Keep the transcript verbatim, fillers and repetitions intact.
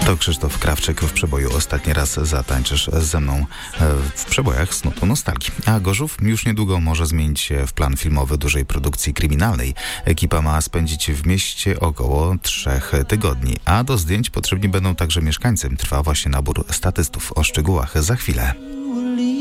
To Krzysztof Krawczyk w Przeboju. Ostatni raz zatańczysz ze mną w Przebojach z nutą nostalgii. A Gorzów już niedługo może zmienić się w plan filmowy dużej produkcji kryminalnej. Ekipa ma spędzić w mieście około trzech tygodni, a do zdjęć potrzebni będą także mieszkańcy. Trwa właśnie nabór statystów. O szczegółach za chwilę.